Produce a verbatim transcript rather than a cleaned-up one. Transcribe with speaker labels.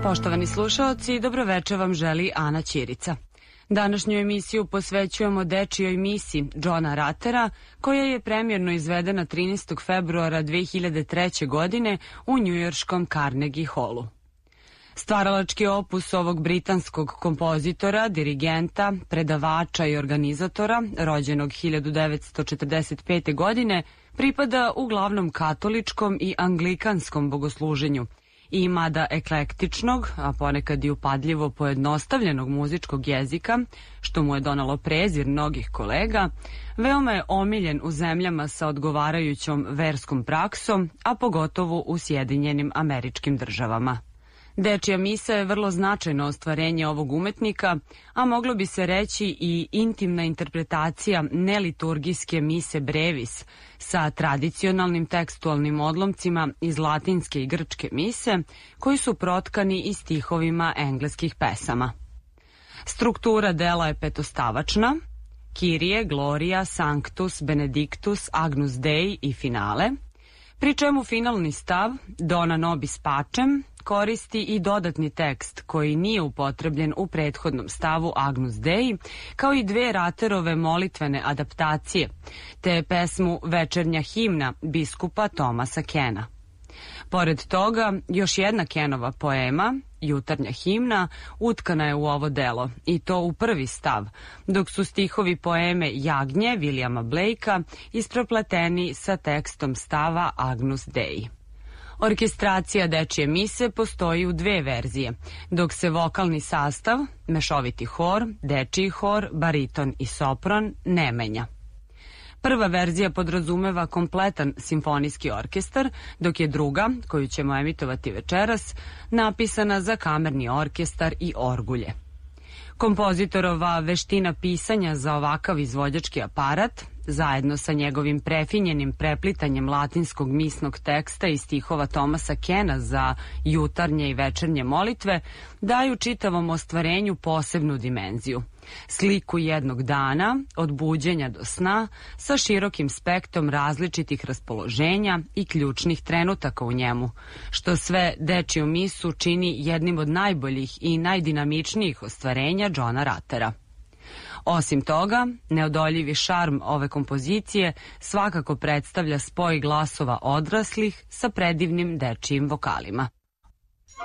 Speaker 1: Poštovani slušaoci, dobroveče vam želi Ana Ćirica. Današnju emisiju posvećujemo dečijoj misi Johna Ruttera, koja je premjerno izvedena trinaestog februara dve hiljade treće. godine u njujorškom Carnegie Hallu. Stvaralački opus ovog britanskog kompozitora, dirigenta, predavača i organizatora, rođenog hiljadu devetsto četrdeset pete. godine, pripada uglavnom katoličkom i anglikanskom bogosluženju i mada eklektičnog, a ponekad i upadljivo pojednostavljenog muzičkog jezika, što mu je donalo prezir mnogih kolega, veoma je omiljen u zemljama sa odgovarajućom verskom praksom, a pogotovo u Sjedinjenim Američkim Državama. Dečija misa je vrlo značajno ostvarenje ovog umetnika, a moglo bi se reći i intimna interpretacija neliturgijske mise brevis sa tradicionalnim tekstualnim odlomcima iz latinske i grčke mise, koji su protkani i stihovima engleskih pesama. Struktura dela je petostavačna: Kyrie, Gloria, Sanctus, Benedictus, Agnus Dei i finale, pri čemu finalni stav Dona nobis pacem koristi i dodatni tekst koji nije upotrebljen u prethodnom stavu Agnus Dei, kao i dve Rutterove molitvene adaptacije, te pesmu Večernja himna biskupa Thomasa Kena. Pored toga, još jedna Kenova poema, Jutarnja himna, utkana je u ovo delo, i to u prvi stav, dok su stihovi poeme Jagnje Williama Blakea isprepleteni sa tekstom stava Agnus Dei. Orkestracija dečije mise postoji u dve verzije, dok se vokalni sastav, mešoviti hor, dečiji hor, bariton i sopran, ne menja. Prva verzija podrazumeva kompletan simfonijski orkestar, dok je druga, koju ćemo emitovati večeras, napisana za kamerni orkestar i orgulje. Kompozitorova veština pisanja za ovakav izvođački aparat, zajedno sa njegovim prefinjenim preplitanjem latinskog misnog teksta i stihova Thomasa Kena za jutarnje i večernje molitve, daju čitavom ostvarenju posebnu dimenziju. Sliku jednog dana, od buđenja do sna, sa širokim spektrom različitih raspoloženja i ključnih trenutaka u njemu, što sve dečiju misu čini jednim od najboljih i najdinamičnijih ostvarenja Johna Ruttera. Osim toga, neodoljivi šarm ove kompozicije svakako predstavlja spoj glasova odraslih sa predivnim dečijim vokalima.